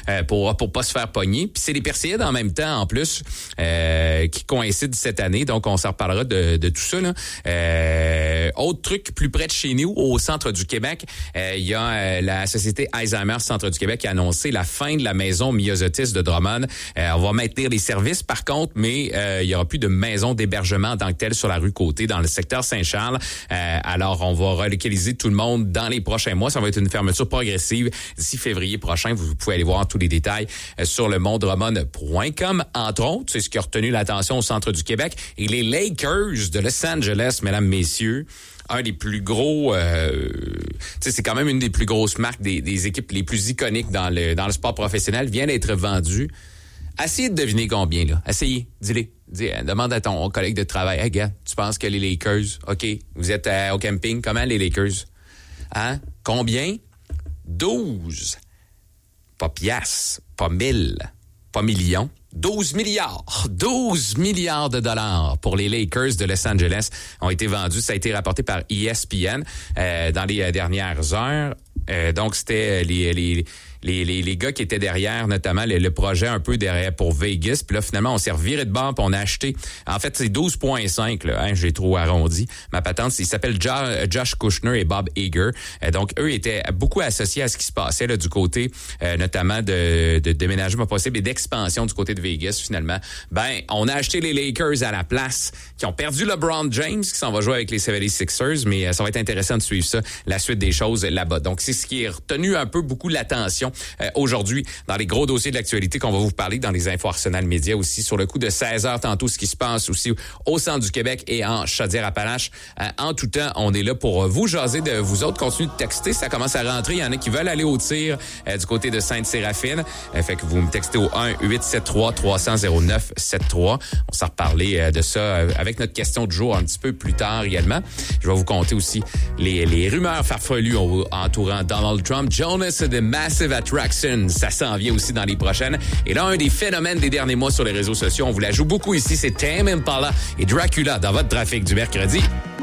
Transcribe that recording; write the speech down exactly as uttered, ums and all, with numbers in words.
euh, pour pour pas se faire pogner. Puis c'est les Perséides en même temps, en plus, euh, qui coïncident cette année. Donc, on s'en reparlera de, de tout ça, là. Euh, autre truc, plus près de chez nous, au centre du Québec, il euh, y a euh, la société Alzheimer Centre du Québec qui a annoncé la fin de la maison Myosotis de Drummond. Euh, on va maintenir les services, par contre, mais euh, il y aura plus de maison d'hébergement en tant que telle sur la rue Côté, dans le secteur Saint-Charles. Euh, alors, on va relocaliser tout le monde dans les prochains mois. Ça va être une fermeture progressive d'ici février prochain. Vous pouvez aller voir tous les détails euh, sur le mont drummond point com. Entre autres, c'est ce qui a retenu l'attention au centre du Québec. Et les Lakers de Los Angeles, mesdames, messieurs, un des plus gros, euh, tu sais, c'est quand même une des plus grosses marques des, des équipes les plus iconiques dans le dans le sport professionnel, vient d'être vendu. Essayez de deviner combien, là. Essayez, dis-les. Dis, demande à ton collègue de travail, hey gars, tu penses que les Lakers, OK, vous êtes euh, au camping, comment les Lakers? Hein? Combien? douze. Pas piastres, pas mille, pas millions. douze milliards. douze milliards de dollars pour les Lakers de Los Angeles ont été vendus. Ça a été rapporté par E S P N euh, dans les dernières heures. Euh, donc, c'était les... les Les, les, les gars qui étaient derrière, notamment le, le projet un peu derrière pour Vegas. Puis là, finalement, on s'est reviré de bord puis on a acheté. En fait, c'est douze virgule cinq, là, hein, j'ai trop arrondi. Ma patente, il s'appelle jo- Josh Kushner et Bob Iger. Euh, donc, eux étaient beaucoup associés à ce qui se passait là, du côté, euh, notamment de, de déménagement possible et d'expansion du côté de Vegas, finalement. Ben, on a acheté les Lakers à la place, qui ont perdu LeBron James, qui s'en va jouer avec les seventy-sixers, mais euh, ça va être intéressant de suivre ça, la suite des choses là-bas. Donc, c'est ce qui est retenu un peu beaucoup l'attention Euh, aujourd'hui, dans les gros dossiers de l'actualité qu'on va vous parler dans les infos Arsenal Média aussi, sur le coup de seize heures tantôt, ce qui se passe aussi au centre du Québec et en Chaudière-Appalaches. Euh, en tout temps, on est là pour vous jaser de vous autres. Continuez de texter, ça commence à rentrer. Il y en a qui veulent aller au tir euh, du côté de Sainte-Séraphine. Euh, fait que vous me textez au un huit sept trois trois cents zéro neuf sept trois. On s'en reparler euh, de ça euh, avec notre question du jour un petit peu plus tard également. Je vais vous compter aussi les, les rumeurs farfelues entourant Donald Trump. Jonas de Massive Attraction, ça s'en vient aussi dans les prochaines. Et là, un des phénomènes des derniers mois sur les réseaux sociaux, on vous la joue beaucoup ici, c'est Tame Impala et Dracula dans votre trafic du mercredi.